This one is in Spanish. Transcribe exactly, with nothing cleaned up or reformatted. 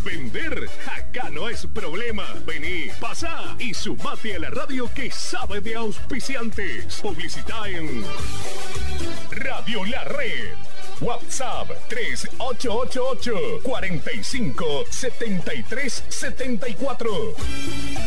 Vender, acá no es problema. Vení, pasá y sumate a la radio que sabe de auspiciantes. Publicita en Radio La Red. WhatsApp tres ocho ocho ocho, cuatro cinco, siete tres siete cuatro.